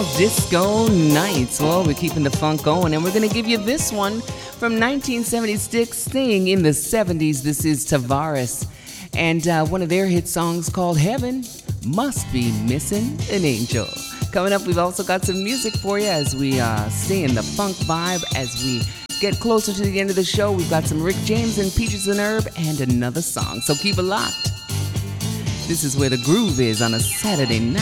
called Disco Nights. Well, we're keeping the funk going, and we're going to give you this one from 1976, staying in the 70s. This is Tavares, and one of their hit songs called Heaven Must Be Missing an Angel. Coming up, we've also got some music for you as we stay in the funk vibe. As we get closer to the end of the show, we've got some Rick James and Peaches and Herb and another song, so keep it locked. This is where the groove is on a Saturday night.